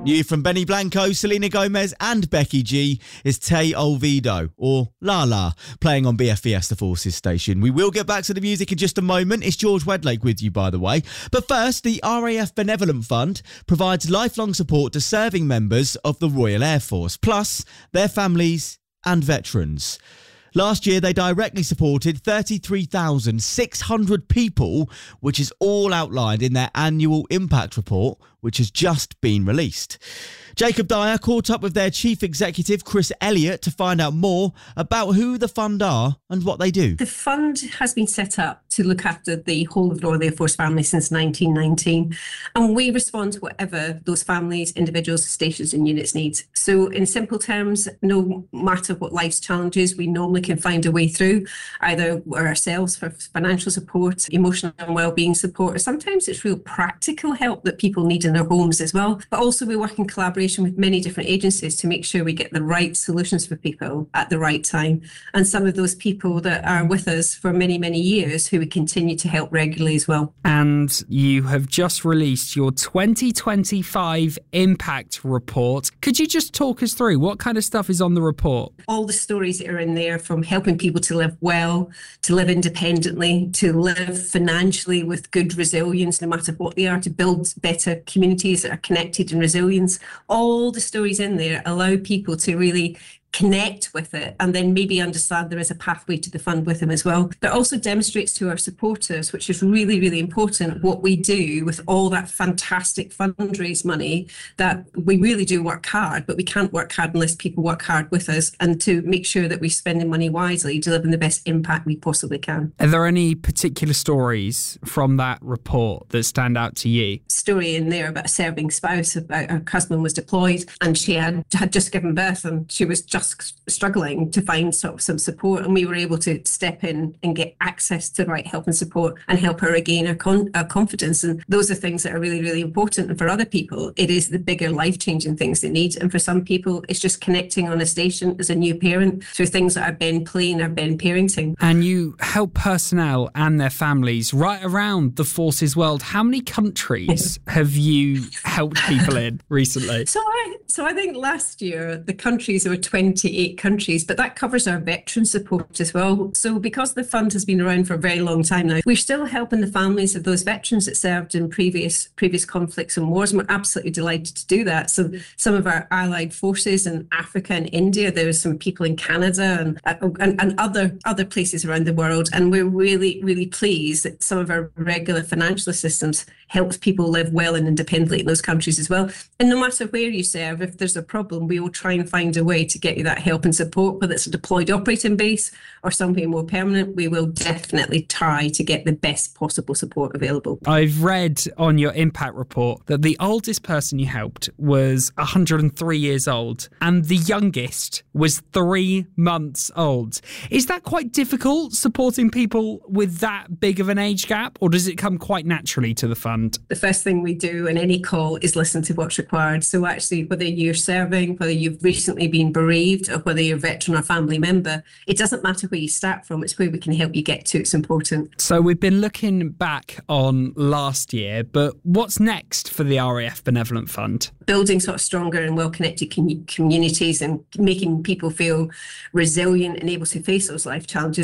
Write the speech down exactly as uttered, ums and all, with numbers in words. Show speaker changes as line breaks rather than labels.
New from Benny Blanco, Selena Gomez and Becky G is Te Olvido, or La La, playing on B F E S, the Forces station. We will get back to the music in just a moment. It's George Wedlake with you, by the way. But first, the R A F Benevolent Fund provides lifelong support to serving members of the Royal Air Force, plus their families and veterans. Last year, they directly supported thirty-three thousand six hundred people, which is all outlined in their annual impact report, which has just been released. Jacob Dyer caught up with their chief executive, Chris Elliott, to find out more about who the fund are and what they do.
The fund has been set up to look after the whole of the Royal Air Force family since nineteen nineteen, and we respond to whatever those families, individuals, stations and units need. So in simple terms, no matter what life's challenges, we normally can find a way through, either ourselves for financial support, emotional and wellbeing support, or sometimes it's real practical help that people need in their homes as well. But also we work in collaboration with many different agencies to make sure we get the right solutions for people at the right time. And some of those people that are with us for many, many years who we continue to help regularly as well.
And you have just released your twenty twenty-five Impact Report. Could you just talk us through what kind of stuff is on the report?
All the stories that are in there, from helping people to live well, to live independently, to live financially with good resilience, no matter what they are, to build better communities that are connected and resilient. All the stories in there allow people to really connect with it and then maybe understand there is a pathway to the fund with them as well. But also demonstrates to our supporters, which is really, really important, what we do with all that fantastic fundraise money, that we really do work hard, but we can't work hard unless people work hard with us, and to make sure that we're spending money wisely, delivering the best impact we possibly can.
Are there any particular stories from that report that stand out to you?
Story in there about a serving spouse, about her husband was deployed and she had, had just given birth and she was just struggling to find sort of some support, and we were able to step in and get access to the right help and support and help her regain her, con- her confidence. And those are things that are really, really important. And for other people, it is the bigger life-changing things they need. And for some people, it's just connecting on a station as a new parent through things that are Ben Plain or Ben Parenting.
And you help personnel and their families right around the Forces world. How many countries have you helped people in recently?
So I, so I think last year the countries were twenty-eight countries, but that covers our veteran support as well. So because the fund has been around for a very long time now, we're still helping the families of those veterans that served in previous previous conflicts and wars, and we're absolutely delighted to do that. So some of our allied forces in Africa and India, there's some people in Canada and, and, and other, other places around the world, and we're really, really pleased that some of our regular financial assistance helps people live well and independently in those countries as well. And no matter where you serve, if there's a problem, we will try and find a way to get you that help and support, whether it's a deployed operating base or something more permanent. We will definitely try to get the best possible support available.
I've read on your impact report that the oldest person you helped was one hundred three years old and the youngest was three months old. Is that quite difficult, supporting people with that big of an age gap, or does it come quite naturally to the fund?
The first thing we do in any call is listen to what's required. So actually, whether you're serving, whether you've recently been bereaved, or whether you're a veteran or family member, it doesn't matter where you start from, it's where we can help you get to. It's important.
So we've been looking back on last year, but what's next for the R A F Benevolent Fund?
Building sort of stronger and well-connected com- communities and making people feel resilient and able to face those life challenges.